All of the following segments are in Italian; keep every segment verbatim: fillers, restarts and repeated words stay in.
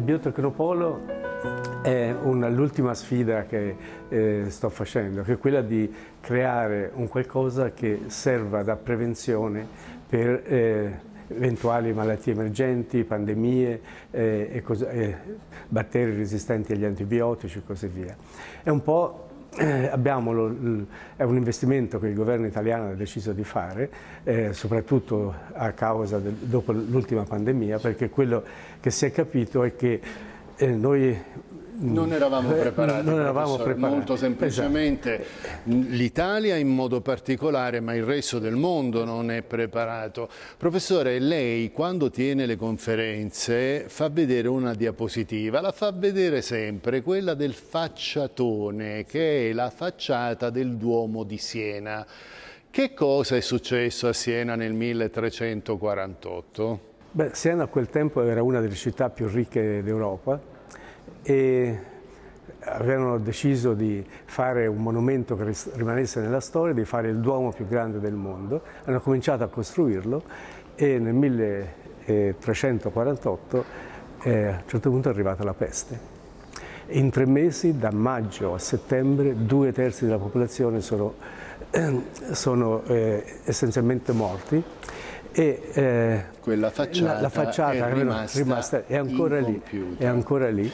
biotecnopolo è una, l'ultima sfida che eh, sto facendo, che è quella di creare un qualcosa che serva da prevenzione per eh, eventuali malattie emergenti, pandemie, eh, e cos- eh, batteri resistenti agli antibiotici e così via. È un po' Eh, abbiamo lo, l, è un investimento che il governo italiano ha deciso di fare, eh, soprattutto a causa del, dopo l'ultima pandemia, perché quello che si è capito è che eh, noi non eravamo preparati, non eravamo preparati. Molto semplicemente, esatto. L'Italia in modo particolare, ma il resto del mondo non è preparato. Professore, lei quando tiene le conferenze fa vedere una diapositiva, la fa vedere sempre, quella del facciatone, che è la facciata del Duomo di Siena. Che cosa è successo a Siena nel milletrecentoquarantotto? Beh, Siena a quel tempo era una delle città più ricche d'Europa e avevano deciso di fare un monumento che rimanesse nella storia, di fare il Duomo più grande del mondo. Hanno cominciato a costruirlo e nel milletrecentoquarantotto eh, a un certo punto è arrivata la peste. In tre mesi, da maggio a settembre, due terzi della popolazione sono, eh, sono eh, essenzialmente morti. E eh, quella facciata, la, la facciata è rimasta, rimasta, è ancora lì, è ancora lì.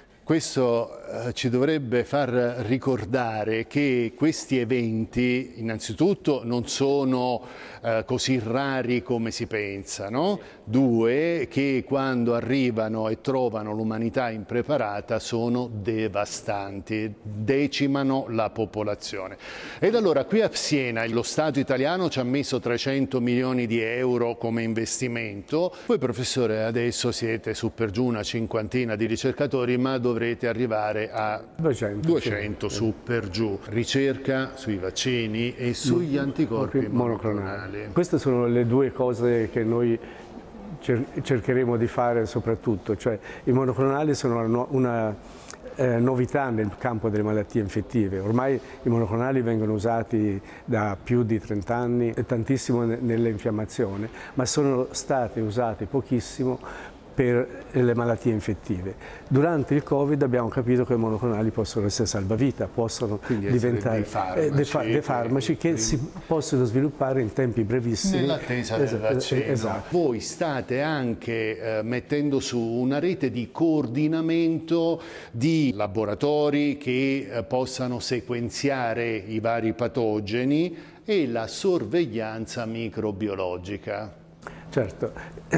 Questo eh, ci dovrebbe far ricordare che questi eventi innanzitutto non sono eh, così rari come si pensa, no? Due, che quando arrivano e trovano l'umanità impreparata sono devastanti, decimano la popolazione. Ed allora qui a Siena lo Stato italiano ci ha messo trecento milioni di euro come investimento. Voi professore adesso siete su per giù una cinquantina di ricercatori, ma dovrete arrivare a duecento, duecento su per giù. Ricerca sui vaccini e sugli anticorpi monoclonali. Queste sono le due cose che noi cercheremo di fare soprattutto, cioè i monoclonali sono una eh, novità nel campo delle malattie infettive. Ormai i monoclonali vengono usati da più di trenta anni e tantissimo nell'infiammazione, ma sono stati usati pochissimo per le malattie infettive. Durante il Covid abbiamo capito che i monoclonali possono essere salvavita, possono Quindi diventare dei farmaci, eh, dei, fa dei farmaci che si possono sviluppare in tempi brevissimi. Nell'attesa del vaccino. Esatto. Voi state anche eh, mettendo su una rete di coordinamento di laboratori che eh, possano sequenziare i vari patogeni e la sorveglianza microbiologica. Certo,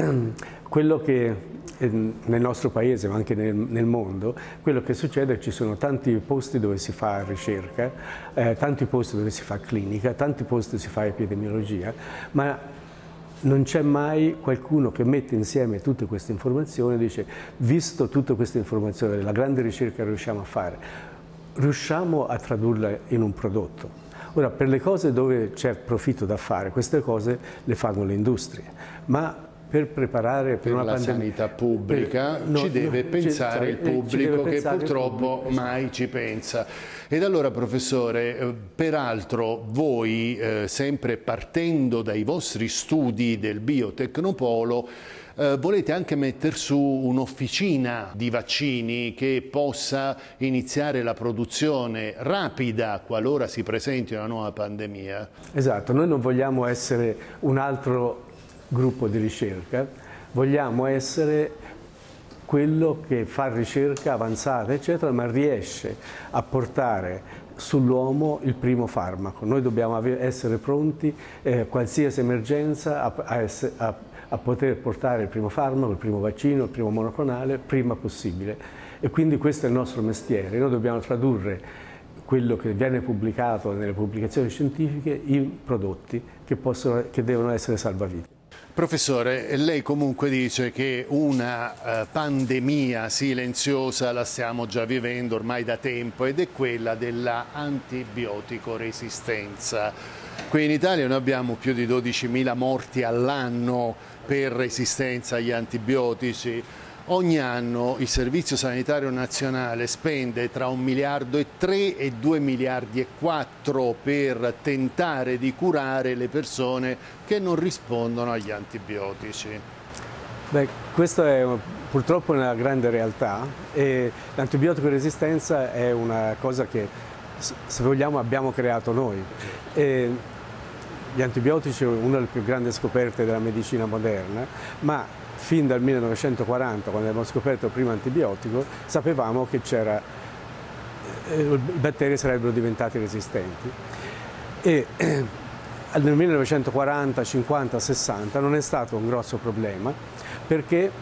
quello che nel nostro paese, ma anche nel, nel mondo, quello che succede è che ci sono tanti posti dove si fa ricerca, eh, tanti posti dove si fa clinica, tanti posti dove si fa epidemiologia, ma non c'è mai qualcuno che mette insieme tutte queste informazioni e dice: visto tutte queste informazioni, la grande ricerca che riusciamo a fare, riusciamo a tradurla in un prodotto. Ora, per le cose dove c'è profitto da fare, queste cose le fanno le industrie, ma per preparare per, per una la pandemia, sanità pubblica per, no, ci deve no, pensare il pubblico che pensare purtroppo pubblico, mai ci pensa. Ed allora professore, eh, peraltro voi eh, sempre partendo dai vostri studi del biotecnopolo eh, volete anche mettere su un'officina di vaccini che possa iniziare la produzione rapida qualora si presenti una nuova pandemia? Esatto, noi non vogliamo essere un altro gruppo di ricerca, vogliamo essere quello che fa ricerca avanzata eccetera, ma riesce a portare sull'uomo il primo farmaco. Noi dobbiamo essere pronti eh, qualsiasi emergenza a, a, essere, a, a poter portare il primo farmaco, il primo vaccino, il primo monoclonale prima possibile, e quindi questo è il nostro mestiere. Noi dobbiamo tradurre quello che viene pubblicato nelle pubblicazioni scientifiche in prodotti che, possono, che devono essere salvavite. Professore, lei comunque dice che una uh, pandemia silenziosa la stiamo già vivendo ormai da tempo, ed è quella della antibiotico resistenza. Qui in Italia noi abbiamo più di dodicimila morti all'anno per resistenza agli antibiotici. Ogni anno il Servizio Sanitario Nazionale spende tra un miliardo e tre e due miliardi e quattro per tentare di curare le persone che non rispondono agli antibiotici. Beh, questo è purtroppo una grande realtà e l'antibiotico resistenza è una cosa che, se vogliamo, abbiamo creato noi. E gli antibiotici sono una delle più grandi scoperte della medicina moderna, ma fin dal millenovecentoquaranta, quando abbiamo scoperto il primo antibiotico, sapevamo che c'era, eh, i batteri sarebbero diventati resistenti. E eh, nel millenovecentoquaranta, cinquanta, sessanta non è stato un grosso problema, perché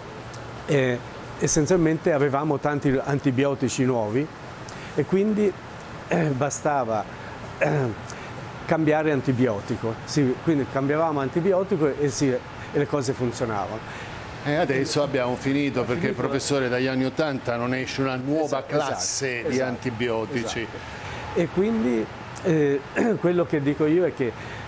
eh, essenzialmente avevamo tanti antibiotici nuovi e quindi eh, bastava eh, cambiare antibiotico. Sì, quindi cambiavamo antibiotico e, sì, e le cose funzionavano. E adesso abbiamo finito perché il professore dagli anni ottanta non esce una nuova esatto, classe esatto, di esatto, antibiotici. Esatto. E quindi eh, quello che dico io è che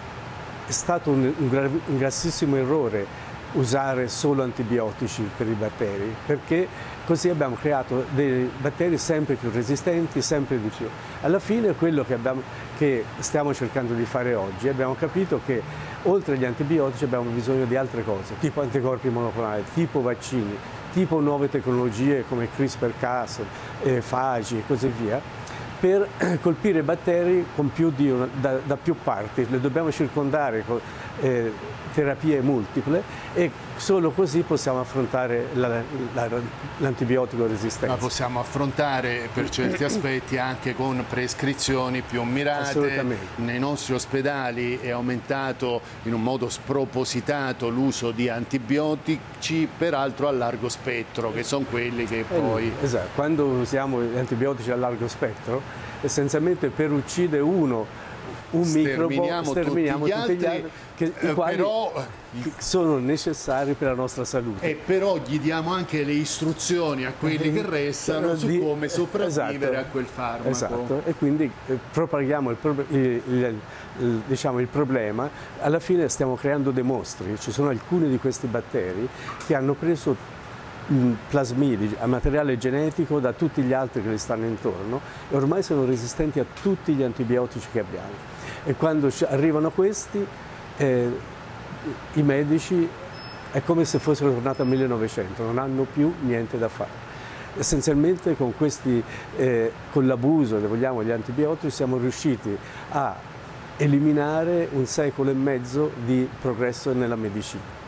è stato un, un, un grossissimo errore usare solo antibiotici per i batteri, perché così abbiamo creato dei batteri sempre più resistenti, sempre di più. Alla fine quello che, abbiamo, che stiamo cercando di fare oggi, abbiamo capito che oltre agli antibiotici abbiamo bisogno di altre cose, tipo anticorpi monoclonali, tipo vaccini, tipo nuove tecnologie come CRISPR Cas, eh, fagi e così via, per colpire i batteri con più di una, da, da più parti. Le dobbiamo circondare con eh, terapie multiple e solo così possiamo affrontare la, la, l'antibiotico resistenza. Ma possiamo affrontare per certi aspetti anche con prescrizioni più mirate. Nei nostri ospedali è aumentato in un modo spropositato l'uso di antibiotici, peraltro a largo spettro, che sono quelli che poi... Esatto, quando usiamo gli antibiotici a largo spettro, essenzialmente per uccidere uno un sterminiamo, microbo, sterminiamo tutti, tutti gli altri, che, eh, i quali però, sono necessari per la nostra salute. E però gli diamo anche le istruzioni a quelli che restano su di, come sopravvivere esatto, a quel farmaco. Esatto, e quindi eh, propaghiamo il, il, il, il, diciamo, il problema. Alla fine stiamo creando dei mostri. Ci sono alcuni di questi batteri che hanno preso plasmidi, a materiale genetico da tutti gli altri che li stanno intorno e ormai sono resistenti a tutti gli antibiotici che abbiamo. E quando arrivano questi, eh, i medici è come se fossero tornati al millenovecento, non hanno più niente da fare. Essenzialmente con, questi, eh, con l'abuso, se vogliamo, degli antibiotici siamo riusciti a eliminare un secolo e mezzo di progresso nella medicina.